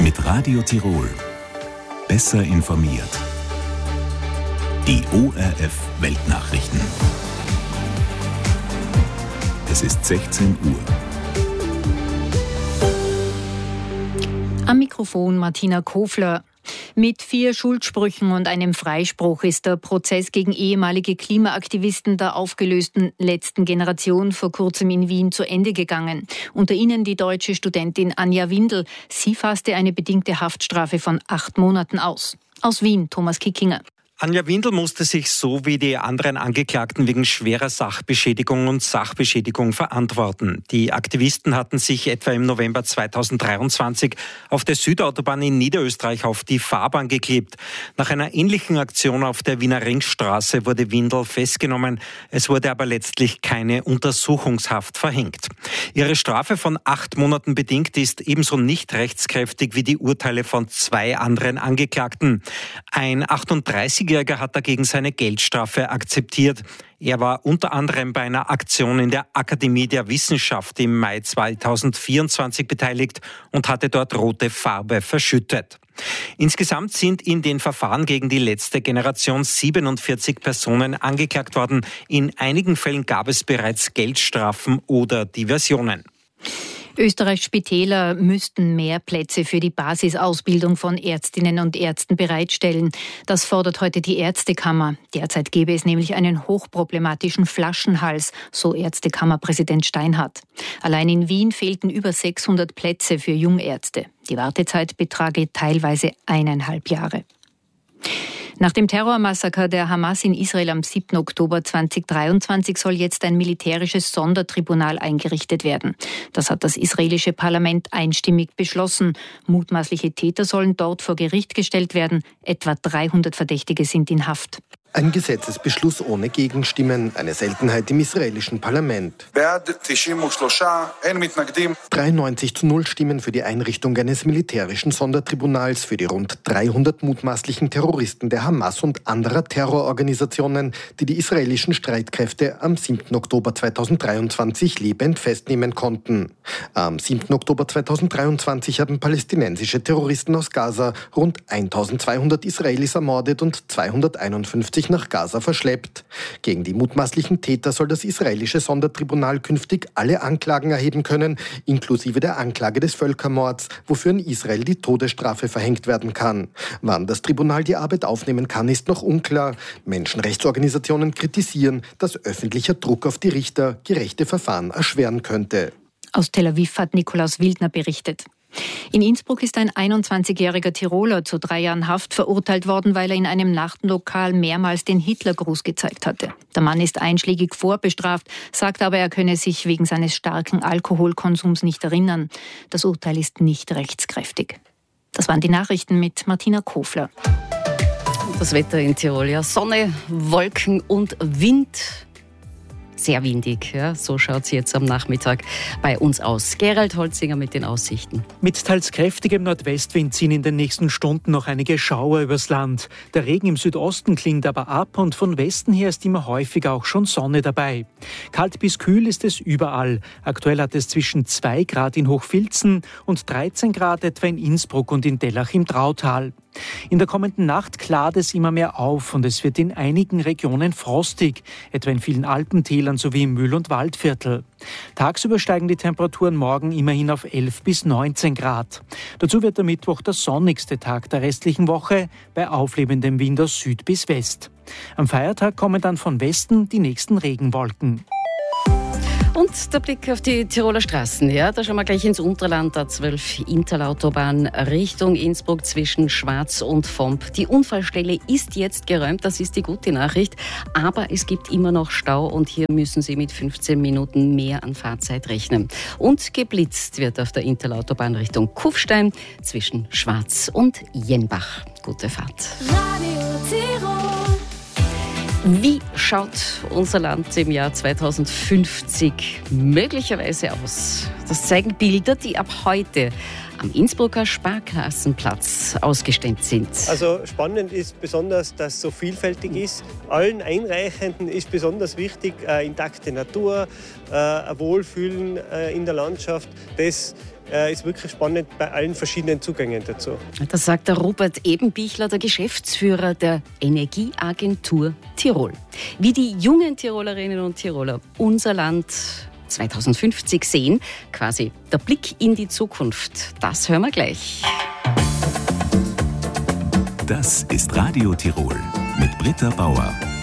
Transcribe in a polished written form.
Mit Radio Tirol. Besser informiert. Die ORF Weltnachrichten. Es ist 16 Uhr. Am Mikrofon Martina Kofler. Mit 4 Schuldsprüchen und einem Freispruch ist der Prozess gegen ehemalige Klimaaktivisten der aufgelösten letzten Generation vor kurzem in Wien zu Ende gegangen. Unter ihnen die deutsche Studentin Anja Windel. Sie fasste eine bedingte Haftstrafe von 8 Monaten aus. Aus Wien, Thomas Kickinger. Anja Windel musste sich so wie die anderen Angeklagten wegen schwerer Sachbeschädigung und Sachbeschädigung verantworten. Die Aktivisten hatten sich etwa im November 2023 auf der Südautobahn in Niederösterreich auf die Fahrbahn geklebt. Nach einer ähnlichen Aktion auf der Wiener Ringstraße wurde Windel festgenommen. Es wurde aber letztlich keine Untersuchungshaft verhängt. Ihre Strafe von 8 Monaten bedingt ist ebenso nicht rechtskräftig wie die Urteile von 2 anderen Angeklagten. Ein 38-Jähriger hat dagegen seine Geldstrafe akzeptiert. Er war unter anderem bei einer Aktion in der Akademie der Wissenschaft im Mai 2024 beteiligt und hatte dort rote Farbe verschüttet. Insgesamt sind in den Verfahren gegen die letzte Generation 47 Personen angeklagt worden. In einigen Fällen gab es bereits Geldstrafen oder Diversionen. Österreichs Spitäler müssten mehr Plätze für die Basisausbildung von Ärztinnen und Ärzten bereitstellen. Das fordert heute die Ärztekammer. Derzeit gäbe es nämlich einen hochproblematischen Flaschenhals, so Ärztekammerpräsident Steinhardt. Allein in Wien fehlten über 600 Plätze für Jungärzte. Die Wartezeit betrage teilweise 1,5 Jahre. Nach dem Terrormassaker der Hamas in Israel am 7. Oktober 2023 soll jetzt ein militärisches Sondertribunal eingerichtet werden. Das hat das israelische Parlament einstimmig beschlossen. Mutmaßliche Täter sollen dort vor Gericht gestellt werden. Etwa 300 Verdächtige sind in Haft. Ein Gesetzesbeschluss ohne Gegenstimmen, eine Seltenheit im israelischen Parlament. 93:0 Stimmen für die Einrichtung eines militärischen Sondertribunals für die rund 300 mutmaßlichen Terroristen der Hamas und anderer Terrororganisationen, die die israelischen Streitkräfte am 7. Oktober 2023 lebend festnehmen konnten. Am 7. Oktober 2023 haben palästinensische Terroristen aus Gaza rund 1200 Israelis ermordet und 251 nach Gaza verschleppt. Gegen die mutmaßlichen Täter soll das israelische Sondertribunal künftig alle Anklagen erheben können, inklusive der Anklage des Völkermords, wofür in Israel die Todesstrafe verhängt werden kann. Wann das Tribunal die Arbeit aufnehmen kann, ist noch unklar. Menschenrechtsorganisationen kritisieren, dass öffentlicher Druck auf die Richter gerechte Verfahren erschweren könnte. Aus Tel Aviv hat Nikolaus Wildner berichtet. In Innsbruck ist ein 21-jähriger Tiroler zu 3 Jahren Haft verurteilt worden, weil er in einem Nachtlokal mehrmals den Hitlergruß gezeigt hatte. Der Mann ist einschlägig vorbestraft, sagt aber, er könne sich wegen seines starken Alkoholkonsums nicht erinnern. Das Urteil ist nicht rechtskräftig. Das waren die Nachrichten mit Martina Kofler. Das Wetter in Tirol, ja, Sonne, Wolken und Wind. Sehr windig, ja, so schaut es jetzt am Nachmittag bei uns aus. Gerald Holzinger mit den Aussichten. Mit teils kräftigem Nordwestwind ziehen in den nächsten Stunden noch einige Schauer übers Land. Der Regen im Südosten klingt aber ab und von Westen her ist immer häufiger auch schon Sonne dabei. Kalt bis kühl ist es überall. Aktuell hat es zwischen 2 Grad in Hochfilzen und 13 Grad etwa in Innsbruck und in Dellach im Trautal. In der kommenden Nacht klart es immer mehr auf und es wird in einigen Regionen frostig, etwa in vielen Alpentälern sowie im Mühl- und Waldviertel. Tagsüber steigen die Temperaturen morgen immerhin auf 11 bis 19 Grad. Dazu wird der Mittwoch der sonnigste Tag der restlichen Woche bei auflebendem Wind aus Süd bis West. Am Feiertag kommen dann von Westen die nächsten Regenwolken. Und der Blick auf die Tiroler Straßen. Ja, da schauen wir gleich ins Unterland, A12 Interlautobahn Richtung Innsbruck zwischen Schwarz und Vomp. Die Unfallstelle ist jetzt geräumt, das ist die gute Nachricht. Aber es gibt immer noch Stau und hier müssen Sie mit 15 Minuten mehr an Fahrzeit rechnen. Und geblitzt wird auf der Interlautobahn Richtung Kufstein zwischen Schwarz und Jenbach. Gute Fahrt. Radio Tirol. Wie schaut unser Land im Jahr 2050 möglicherweise aus? Das zeigen Bilder, die ab heute am Innsbrucker Sparkassenplatz ausgestellt sind. Also spannend ist besonders, dass es so vielfältig ist. Allen Einreichenden ist besonders wichtig, intakte Natur, ein Wohlfühlen in der Landschaft. Das ist wirklich spannend bei allen verschiedenen Zugängen dazu. Das sagt der Robert Ebenbichler, der Geschäftsführer der Energieagentur Tirol. Wie die jungen Tirolerinnen und Tiroler unser Land 2050 sehen, quasi der Blick in die Zukunft, das hören wir gleich. Das ist Radio Tirol mit Britta Bauer.